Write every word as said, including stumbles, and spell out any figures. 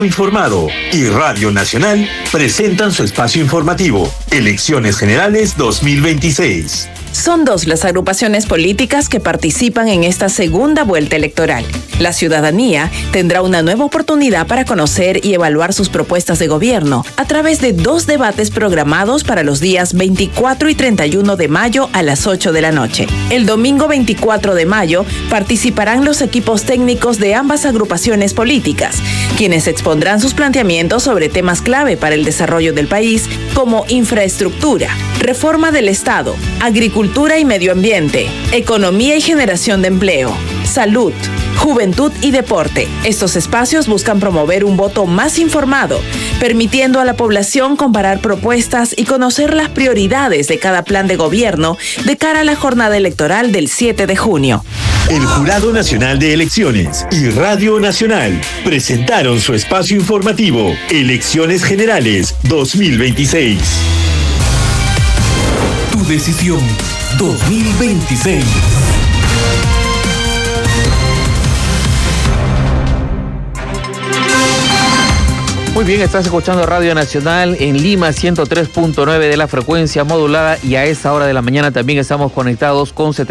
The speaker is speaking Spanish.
Informado y Radio Nacional presentan su espacio informativo, Elecciones Generales dos mil veintiséis. Son dos las agrupaciones políticas que participan en esta segunda vuelta electoral. La ciudadanía tendrá una nueva oportunidad para conocer y evaluar sus propuestas de gobierno a través de dos debates programados para los días veinticuatro y treinta y uno de mayo a las ocho de la noche. El domingo veinticuatro de mayo participarán los equipos técnicos de ambas agrupaciones políticas, quienes expondrán sus planteamientos sobre temas clave para el desarrollo del país, como infraestructura, reforma del Estado, agricultura y medio ambiente, economía y generación de empleo, salud, juventud y deporte. Estos espacios buscan promover un voto más informado, permitiendo a la población comparar propuestas y conocer las prioridades de cada plan de gobierno de cara a la jornada electoral del siete de junio. El Jurado Nacional de Elecciones y Radio Nacional presentaron su espacio informativo, Elecciones Generales dos mil veintiséis. Tu decisión dos mil veintiséis. Muy bien, estás escuchando Radio Nacional en Lima, ciento tres punto nueve de la frecuencia modulada, y a esa hora de la mañana también estamos conectados con setenta.